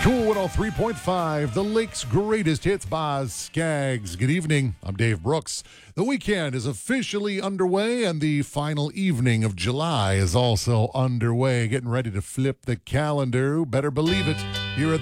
Cool 103.5, the Lake's greatest hits by Skaggs. Good evening. I'm Dave Brooks. The weekend is officially underway, and the final evening of July is also underway. Getting ready to flip the calendar. Better believe it. Here at